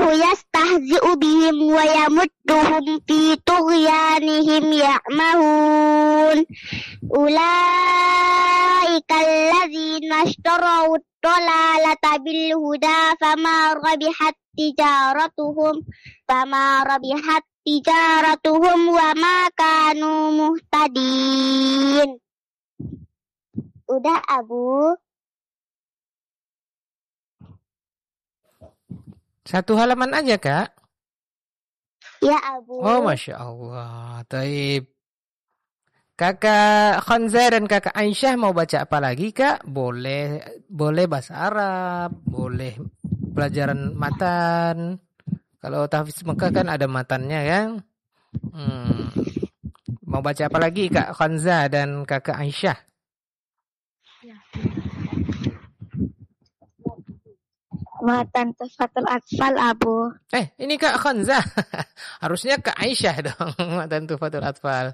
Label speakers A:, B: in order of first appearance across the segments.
A: yastahzi'u bihim wa yamudduhum fi tughyanihim ya'mahun. Ulaika alladzina ishtarau ad-dalalata bil huda fama rabihat tijaratuhum wa ma kanu muhtadin. Udah, Abu.
B: Satu halaman aja, Kak?
A: Ya, Abu.
B: Oh, Masya Allah. Taib. Kakak Khanza dan Kakak Aisyah mau baca apa lagi, Kak? Boleh bahasa Arab, boleh pelajaran matan. Kalau tahfiz Mekah kan ada matannya, kan? Mau baca apa lagi, Kak Khanza dan Kakak Aisyah?
A: Matan Tuhfatul Atfal, Abu.
B: Ini Kak Khanza. Harusnya Kak Aisyah dong. Matan Tuhfatul Atfal.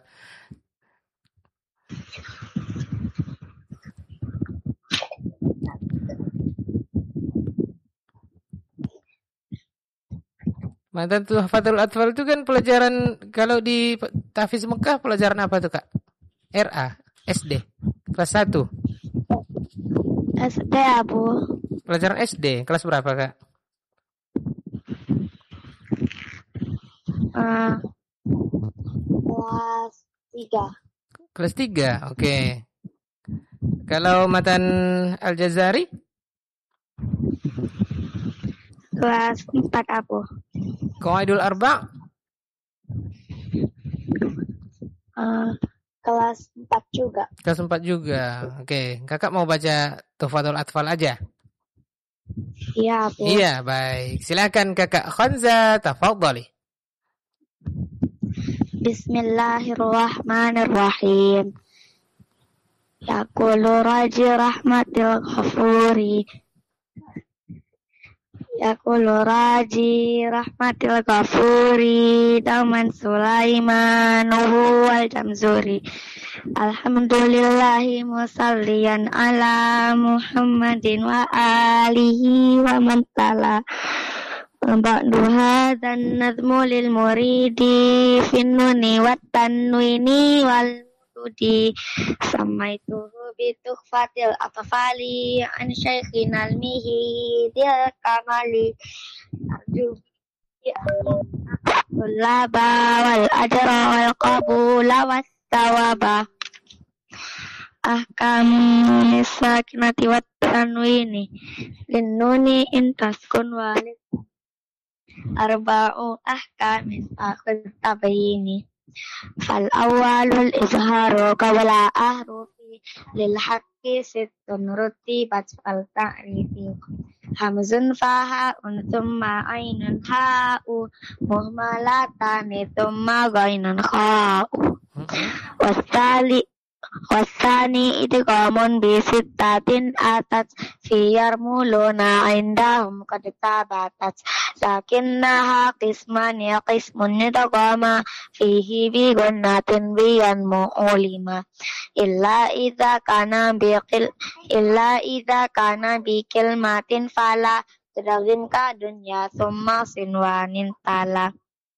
B: Matan Tuhfatul Atfal itu kan pelajaran, kalau di tahfiz Mekah pelajaran apa tuh, Kak? RA, SD, kelas 1.
A: SD, Abu.
B: Pelajaran SD, kelas berapa, Kak?
A: Kelas 3.
B: Kelas 3, oke. Kalau matan Al-Jazari?
A: Kelas 4, Abu.
B: Qawaidul Arba'?
A: Kelas 4 juga.
B: Kelas 4 juga, oke. Kakak mau baca Tuhfatul Atfal aja?
A: Iya, Abu.
B: Iya, baik. Silakan Kakak Khanza, tafadhali.
A: Bismillahirrahmanirrahim. Yaqulu raji rahmatil ghafuri. Yaqulu raji rahmatil ghafuri. Dauman Sulaimanuhu wal jamzuri. Alhamdulillahi musalliyan ala Muhammadin wa alihi wa man tala. Ba'du hadzal nazmu lil muridi finnuni wat tanwini wal mududi samaituhu bi tuhfatil atfali an syaikhina al-mihidil kamali arju tullaba wal ajra wal qabula was thawaba ahkam sakinati wat tanwini linnuni intaskun walid arba'u ahkamin akhir tabayini fal awalul izharu qabla ahrufi lil haqqi sittun rutibat fal ta'rifi hamzun faha'un thumma ainun ha'u muhmalatani thumma ghainun kha'u wasani idghamun bi sittatin atat fi yarmuluna indahum qad tabatat lakinnaha qisman qismun idghama fihi bi gunnatin bi mu'ulima illa idza kana bi kilmatin fala tadghim ka dunya summa sinwanin tala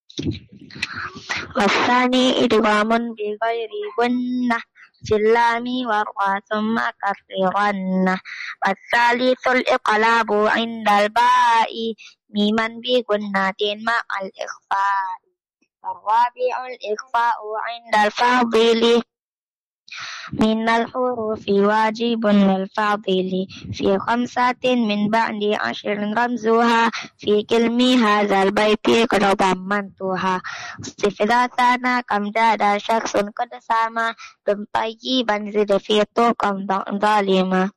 A: wasani idghamun bi ghairi gunnah Jilami warwa summa kasriranna Wasalisul iqlabu indal ba'i Miman bi gunnatin ma'al ikhfa'i Warwabi'ul ikhfa'u indal fadili Minal hurufi wajibun wal fadili Fi khamsatin min ba'di ashirin ramzuha Fi kilmi hazal baiti qadammantuha Istifdatana kam dada syaksun qadasama Dumpayiban zida fi tuqam zalima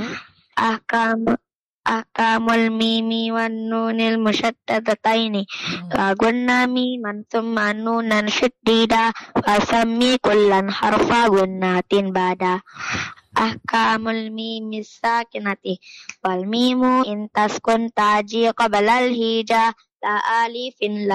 A: Ahkamul mimi wan nunil musyaddadataini Gunna miman thumma nunan syuddida Wasammi kullan harfa gunnatin bada Ahkamul mimi sakinati Wal mimu intaskun taji qabalal hija La alifin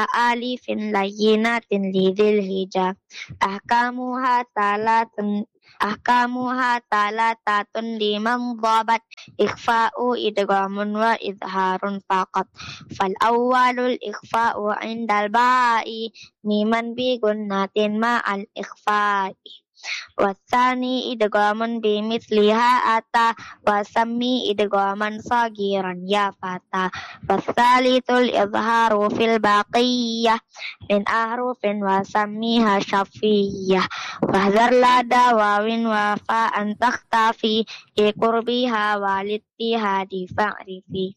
A: layyinatin lidhil hija Ahkamuha salatun Ahkamuha talatatun liman dhabat ikhfa'u idghamun wa idharun faqat. Fal awwalul ikhfa'u indal ba'i miman bi gunnatin ma'al ikhfa'i. Wasani idghamun bimithliha ata wasammi idghaman sagiran ya fata. Wasalitsul izharu fil baqiyah min ahrufin wasammiha syafiyah. Fahdhar lada wawin wa fa'an takhtafi iqurbiha walittihadi fa'rifi.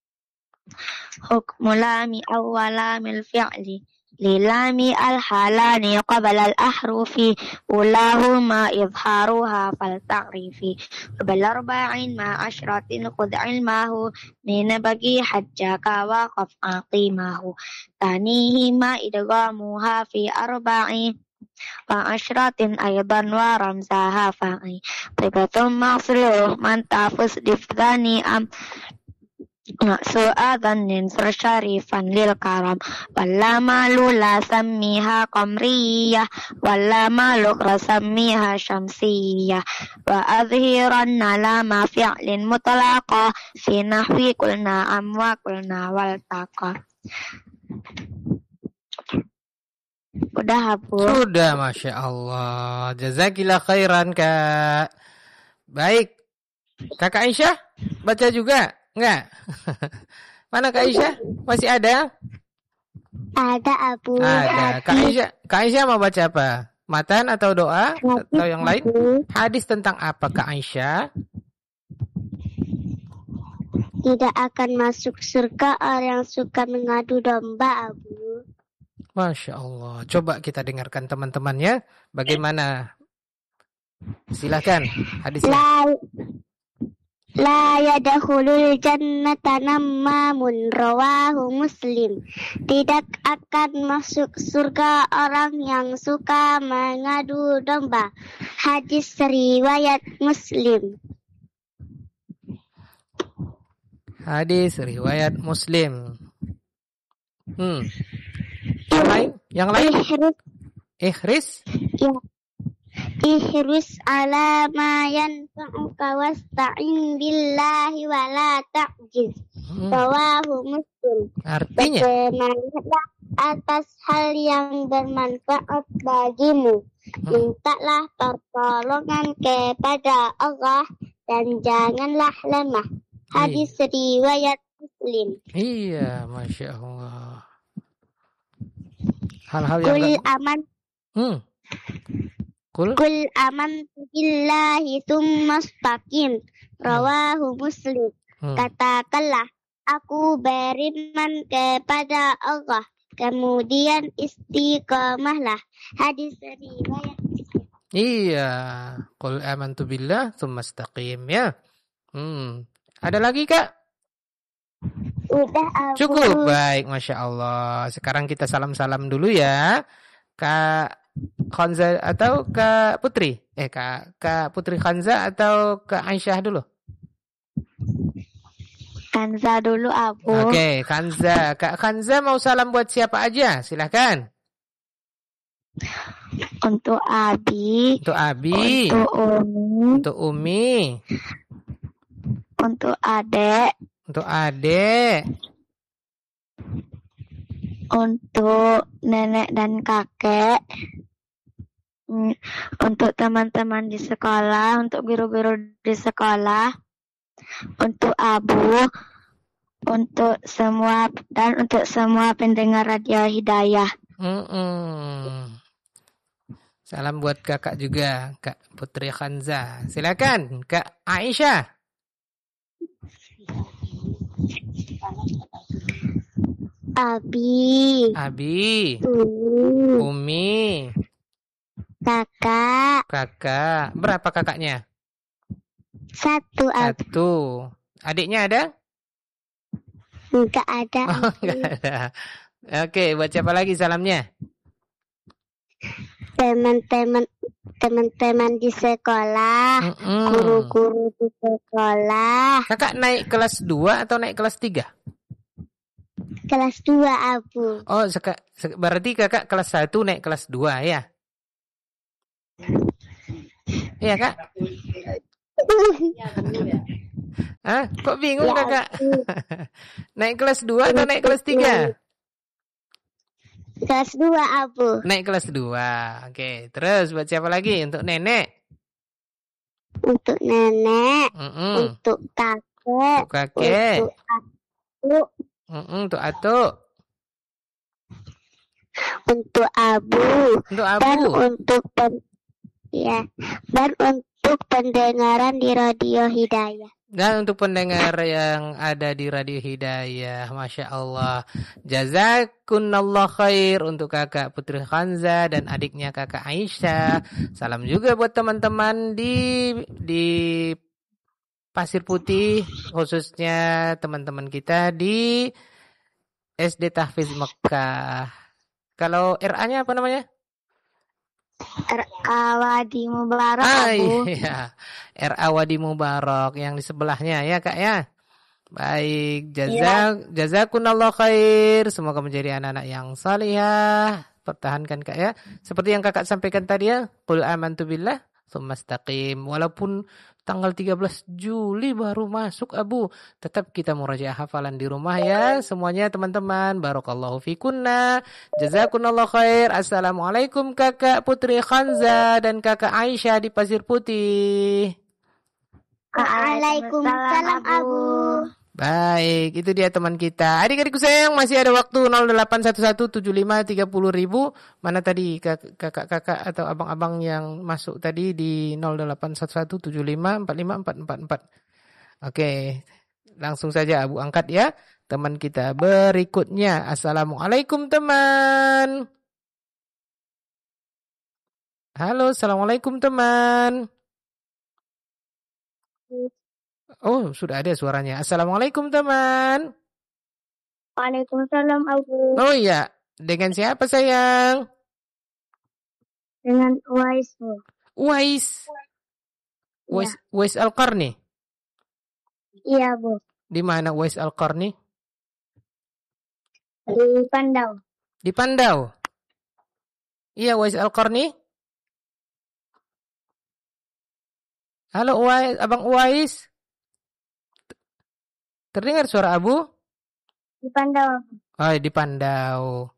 A: Hukmulami awwalamil fi'li lilami al-halani qabla al-ahrufi ulahuma izharuha fal ta'rifi qabla arba'in ma ashratin qud ilmahu min bagi hajjaka wa qaf aqimahu tanihima idghamuha fi arba'in wa ashratin aydan wa ramzaha fa'i tibatum ma'sriruh man tafus difdani am su'adhanin syarifan lil karam walla malu la sammiha qamriyah walla malu rasammiha syamsiyah wa azhiran lama fi'lin mutlaqa fi nahwi qulna am wa qulna wal taqa. Udah Bu?
B: Sudah, Masya Allah. Jazakillah khairan, Kak. Baik. Kakak Aisyah, baca juga? Enggak? Mana Kak Aisyah? Masih ada?
A: Ada Abu.
B: Ada. Kak Aisyah mau baca apa? Matan atau doa? Atau yang lain? Hadis tentang apa Kak Aisyah?
A: Tidak akan masuk surga orang yang suka mengadu domba Abu.
B: Masya Allah. Coba kita dengarkan teman-temannya. Bagaimana? Silakan hadisnya.
A: La yadkhulul jannata nammamun rawahu Muslim. Tidak akan masuk surga orang yang suka mengadu domba. Hadis riwayat Muslim.
B: Hadis riwayat Muslim. Yang lain? Ihris?
A: Ya. Ihris ala ma yanfa'uka wasta'in billahi wa la ta'jiz. Rawahu Muslim.
B: Artinya?
A: Bersemangatlah atas hal yang bermanfaat bagimu. Mintalah pertolongan kepada Allah dan janganlah lemah. Hadis riwayat Muslim.
B: Iya, Masya Allah. Hal-hal yang Kul
A: amantu billahi tsumma istaqim. Rawahu Muslim. Katakanlah, aku beriman kepada Allah, kemudian istiqamahlah. Hadis riwayat Muslim.
B: Iya, qul amantu billah tsumma istaqim ya. Ada lagi, Kak?
A: Udah, Abu.
B: Cukup, baik, Masya Allah. Sekarang kita salam-salam dulu ya. Kak Khanza atau Kak Putri? Kak Putri Khanza atau Kak Aisyah dulu?
A: Khanza dulu, Abu.
B: Oke, Khanza. Kak Khanza mau salam buat siapa aja? Silahkan.
A: Untuk Abi.
B: Untuk Abi.
A: Untuk Umi.
B: Untuk Umi.
A: Untuk Adek.
B: Untuk Adek.
A: Untuk nenek dan kakek. Untuk teman-teman di sekolah, untuk guru-guru di sekolah, untuk Abu, untuk semua dan untuk semua pendengar Radio Hidayah.
B: Salam buat kakak juga, Kak Putri Khanza. Silakan, Kak Aisyah. Abi. Umi. Kakak. Berapa kakaknya?
A: Satu.
B: Adiknya ada?
A: Enggak ada.
B: Oh, enggak ada. Oke, buat siapa lagi salamnya?
A: Teman-teman di sekolah, guru-guru di sekolah.
B: Kakak naik kelas 2 atau naik kelas 3?
A: Kelas 2, Abu.
B: Oh, berarti kakak kelas 1 naik kelas 2 ya? Iya, Kak? Hah? Kok bingung, Kakak? Naik kelas 2 atau naik kelas 3?
A: Kelas 2, Abu.
B: Naik kelas 2. Oke, terus buat siapa lagi? Untuk nenek?
A: Untuk nenek, untuk kakek,
B: untuk kakek,
A: untuk
B: atuk,
A: untuk abu,
B: untuk abu,
A: dan untuk pendengaran di Radio Hidayah.
B: Dan untuk pendengar yang ada di Radio Hidayah, Masya Allah. Jazakunallah khair untuk kakak Putri Khanza dan adiknya kakak Aisyah. Salam juga buat teman-teman di Pasir Putih, khususnya teman-teman kita di SD Tahfiz Mekah. Kalau RA-nya apa namanya?
A: RA Wadi Mubarak, Abu.
B: Iya. RA Wadi Mubarak yang di sebelahnya ya, Kak ya. Baik, jazakunallah khair. Semoga menjadi anak-anak yang salihah. Pertahankan, Kak ya. Seperti yang Kakak sampaikan tadi ya, qul amantu billah tsumma istaqim. Walaupun tanggal 13 Juli baru masuk, Abu, tetap kita murajaah hafalan di rumah ya. Semuanya teman-teman, barakallahu fikunna. Jazakunallah khair. Assalamualaikum Kakak Putri Khanza dan Kakak Aisyah di Pasir Putih.
A: Waalaikumsalam, Abu.
B: Baik, itu dia teman kita. Adik-adikku sayang, masih ada waktu 08117530.000. Mana tadi kakak-kakak atau abang-abang yang masuk tadi di 081175454444. Oke, langsung saja Abu angkat ya. Teman kita berikutnya. Assalamualaikum teman. Halo, assalamualaikum teman. Oh, sudah ada suaranya. Assalamualaikum teman.
A: Waalaikumsalam, Abu.
B: Oh iya, dengan siapa sayang?
A: Dengan Uwais, Bu.
B: Uwais.
A: Ya.
B: Uwais Al-Qarni.
A: Iya, Bu.
B: Di mana Uwais Al-Qarni?
A: Di Pandau.
B: Di Pandau. Iya, Uwais Al-Qarni. Halo Uwais, Abang Uwais. Terdengar suara Abu?
A: Di Pandau.
B: Oh, di Pandau.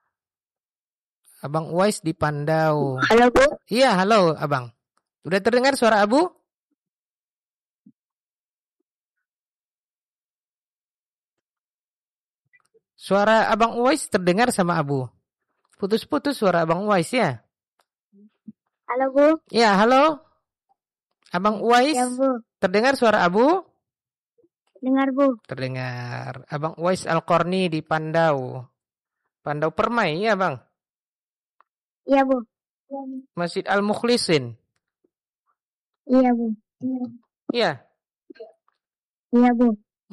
B: Abang Uwais di Pandau.
A: Halo, Bu.
B: Iya, halo Abang. Udah terdengar suara Abu? Suara Abang Uwais terdengar sama Abu. Putus-putus suara Abang Uwais ya?
A: Halo, Bu.
B: Iya, halo. Abang Uwais.
A: Ya, Bu.
B: Terdengar suara Abu?
A: Dengar, Bu.
B: Terdengar. Abang Uwais Al-Qarni di Pandau. Pandau Permai, ya Bang?
A: Iya, Bu.
B: Masjid Al-Mukhlisin.
A: Iya, Bu.
B: Iya.
A: Iya, Bu.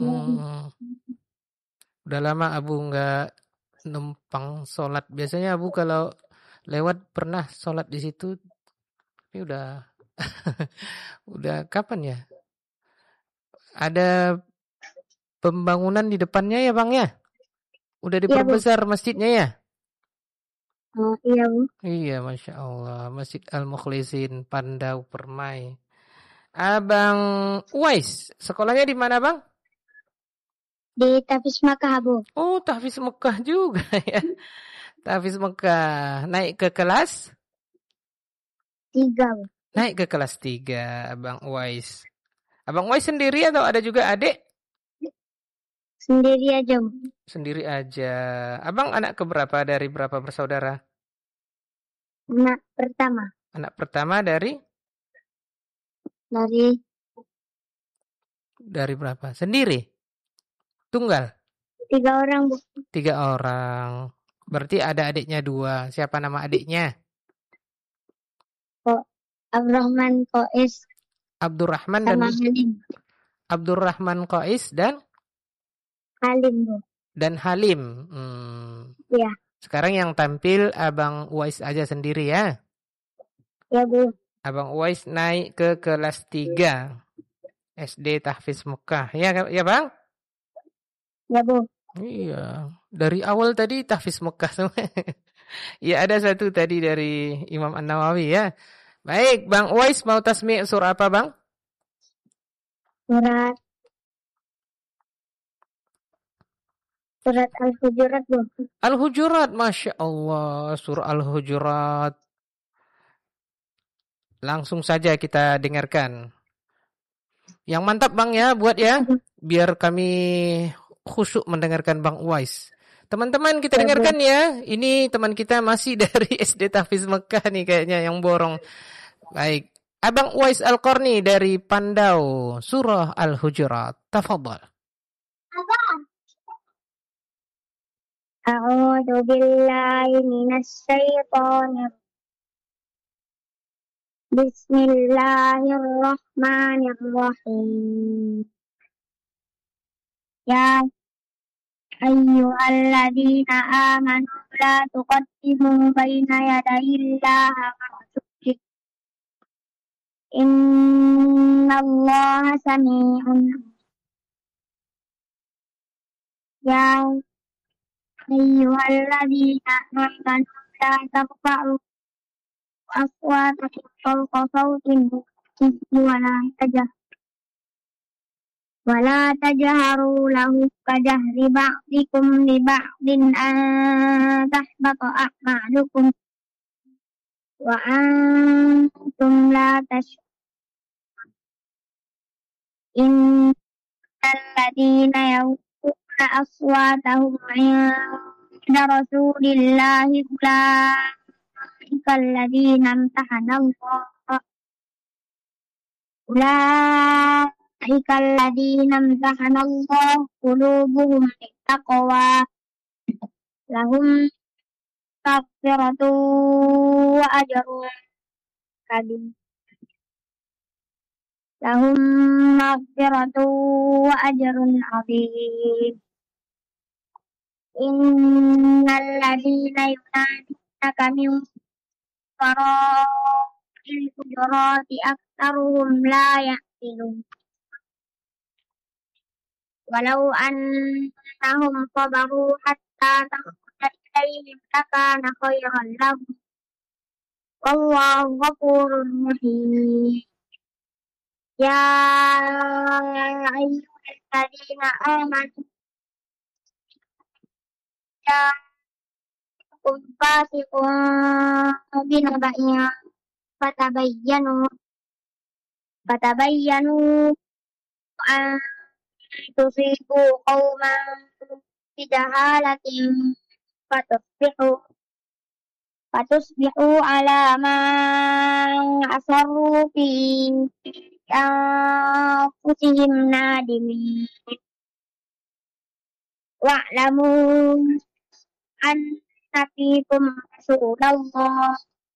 B: Udah lama Abu nggak numpang sholat. Biasanya Abu kalau lewat pernah sholat di situ. Tapi udah udah kapan ya? Ada pembangunan di depannya ya Bang ya? Udah diperbesar masjidnya ya?
A: Oh, iya, Bu.
B: Iya, Masya Allah. Masjid Al-Mukhlisin, Pandau Permai. Abang Uwais, sekolahnya di mana Bang?
A: Di Tahfiz Mekah, Bu.
B: Oh, Tahfiz Mekah juga ya. Tahfiz Mekah. Naik ke kelas?
A: 3, Bu.
B: Naik ke kelas 3, Abang Uwais. Abang Uwais sendiri atau ada juga adik?
A: Sendiri aja, Bu.
B: Sendiri aja. Abang anak keberapa dari berapa bersaudara?
A: Anak pertama.
B: Anak pertama dari berapa? Sendiri? Tunggal?
A: 3 orang, Bu.
B: 3 orang. Berarti ada adiknya 2. Siapa nama adiknya?
A: Abdurrahman Qais.
B: Abdurrahman
A: dan
B: Halim. Abdurrahman Qais dan
A: Halim, Bu.
B: Dan Halim.
A: Iya.
B: Sekarang yang tampil Abang Uwais aja sendiri ya?
A: Ya, Bu.
B: Abang Uwais naik ke kelas 3 SD Tahfiz Mekah. Ya Bang?
A: Ya, Bu.
B: Iya. Dari awal tadi Tahfiz Mekah semua. Ya, ada satu tadi dari Imam An-Nawawi ya. Baik, Bang Uwais mau tasmi' surah apa, Bang?
A: Surat Al-Hujurat, Bu.
B: Al-Hujurat, Masya Allah, surah Al-Hujurat. Langsung saja kita dengarkan. Yang mantap, Bang, ya, buat ya. Biar kami khusyuk mendengarkan Bang Uwais. Teman-teman kita dengarkan ya. Ini teman kita masih dari SD Tahfiz Mekah nih kayaknya yang borong. Baik. Abang Uwais Al-Qarni dari Pandau, surah Al-Hujurat. Tafadhal.
A: A'udzu billahi minasy syaithanir Bismillahirrahmanirrahim. Ya ayyuhalladzina amanu la tuqaddimu baina yadayillahi wa rasulih. Innallaha sami'un. Ya ayyuhalladzina amanu la tarfa'u aswatakum fawqa sawtin nabiyyi ولا تجهروا له كجهر بعضكم لبعض أن تحبط أعمالكم وأنتم لا تشعرون إن الذين يغضون أصواتهم عند رسول الله أولئك الذين امتحن الله قلوبهم للتقوى لهم مغفرة وأجر كبير لهم مغفرة وأجر عظيم إن الذين ينادونك من وراء الحجرات أكثرهم لا يعقلون ولو أنهم صبروا حتى تخرج إليهم لكان خيرا لهم والله غفور رحيم يا أيها الذين آمنوا جاءكم فاسق بنبأ فتبينوا أن تصيبوا قوما بجهالة فتصبحوا على ما أسروا في أنفسهم نادمين واعلموا أن فيكم رسول الله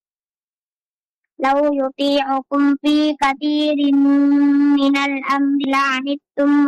A: لو يطيعكم في كثير من الأمر لعنتم